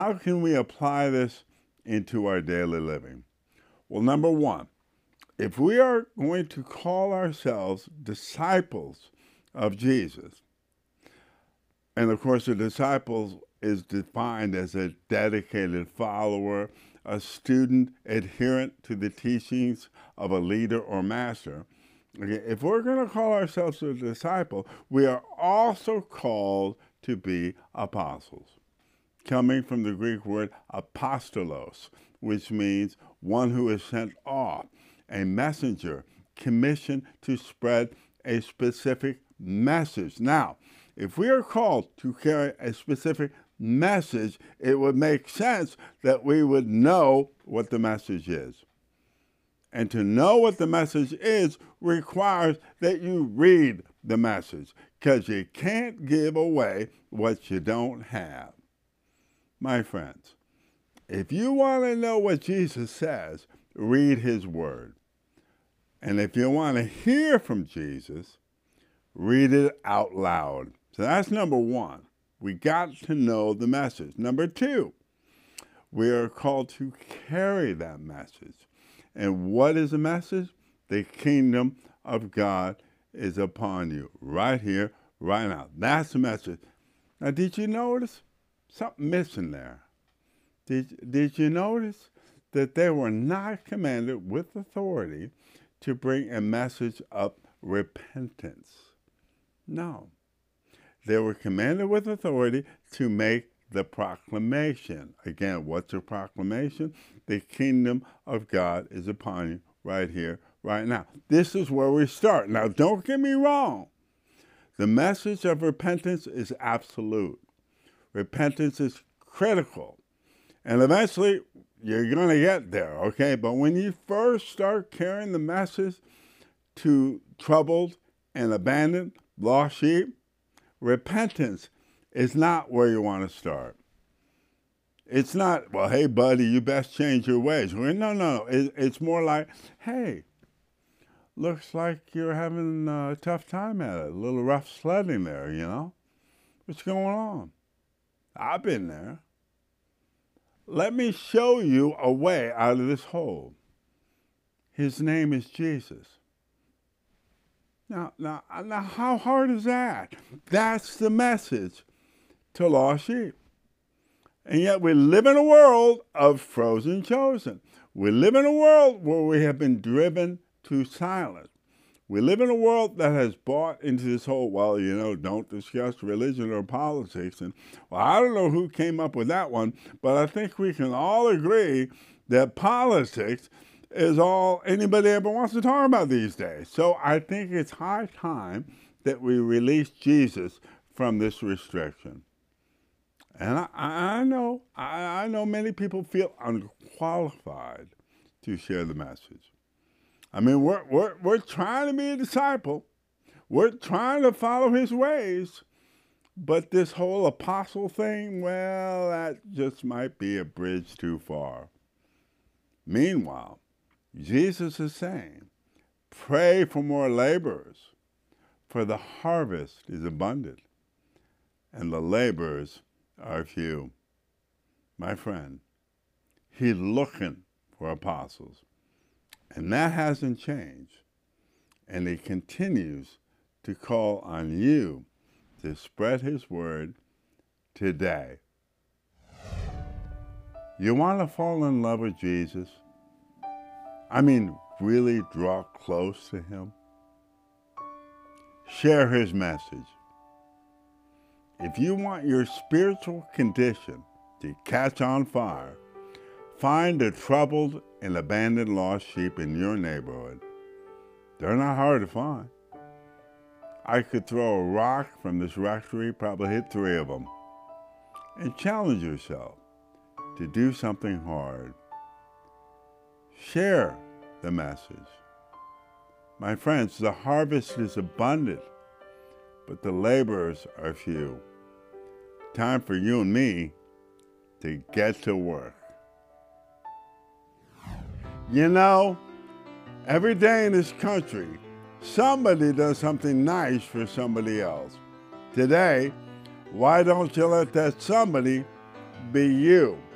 How can we apply this into our daily living? Well, number one, if we are going to call ourselves disciples of Jesus, and of course, a disciple is defined as a dedicated follower, a student adherent to the teachings of a leader or master. Okay, if we're going to call ourselves a disciple, we are also called to be apostles, coming from the Greek word apostolos, which means one who is sent off, a messenger commissioned to spread a specific message. Now, if we are called to carry a specific message, it would make sense that we would know what the message is. And to know what the message is requires that you read the message, because you can't give away what you don't have. My friends, if you want to know what Jesus says, read his word. And if you want to hear from Jesus, read it out loud. So that's number one. We got to know the message. Number two, we are called to carry that message. And what is the message? The kingdom of God is upon you, right here, right now. That's the message. Now, did you notice something missing there? Did you notice that they were not commanded with authority to bring a message of repentance? No. They were commanded with authority to make the proclamation. Again, what's a proclamation? The kingdom of God is upon you right here, right now. This is where we start. Now, don't get me wrong. The message of repentance is absolute. Repentance is critical. And eventually, you're going to get there, okay? But when you first start carrying the message to troubled and abandoned lost sheep, repentance is not where you want to start. It's not, well, hey, buddy, you best change your ways. No. It's more like, hey, looks like you're having a tough time at it, a little rough sledding there, you know? What's going on? I've been there. Let me show you a way out of this hole. His name is Jesus. Now, how hard is that? That's the message to lost sheep. And yet we live in a world of frozen chosen. We live in a world where we have been driven to silence. We live in a world that has bought into this whole, well, you know, don't discuss religion or politics. And, well, I don't know who came up with that one, but I think we can all agree that politics is all anybody ever wants to talk about these days. So I think it's high time that we release Jesus from this restriction. And I know many people feel unqualified to share the message. I mean, we're trying to be a disciple. We're trying to follow his ways. But this whole apostle thing, well, that just might be a bridge too far. Meanwhile, Jesus is saying, pray for more laborers, for the harvest is abundant, and the laborers are few. My friend, he's looking for apostles, and that hasn't changed. And he continues to call on you to spread his word today. You want to fall in love with Jesus? I mean, really draw close to him? Share his message. If you want your spiritual condition to catch on fire, find the troubled and abandoned lost sheep in your neighborhood. They're not hard to find. I could throw a rock from this rectory, probably hit 3 of them. And challenge yourself to do something hard. Share the message. My friends, the harvest is abundant, but the laborers are few. Time for you and me to get to work. You know, every day in this country, somebody does something nice for somebody else. Today, why don't you let that somebody be you.